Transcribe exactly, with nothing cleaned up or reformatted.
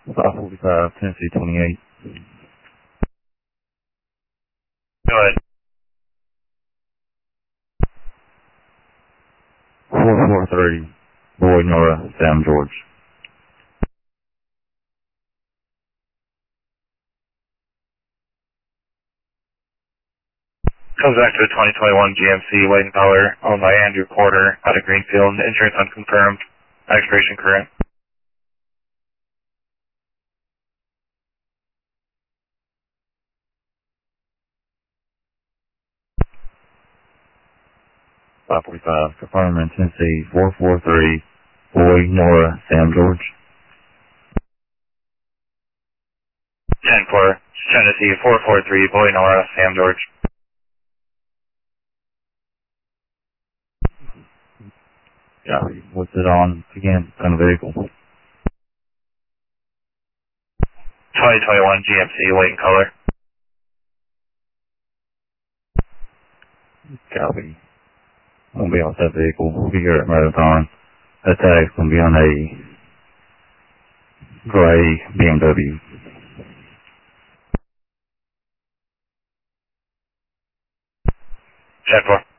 five forty-five, Tennessee twenty-eight. Go ahead. four four three, Boyd Nora, Sam George. Comes back to a twenty twenty-one G M C white and color, owned by Andrew Porter out of Greenfield. Insurance unconfirmed. Expiration current. five forty-five, confirming Tennessee four four three, Boyd Nora, Sam George. ten four, Tennessee four four three, Boy Nora, Sam George. Yeah, what's it on again? Kind of vehicle. twenty twenty-one G M C white and color. Copy. Won't be off that vehicle. We'll be here at Marathon. That tag's gonna be on a gray B M W. ten four.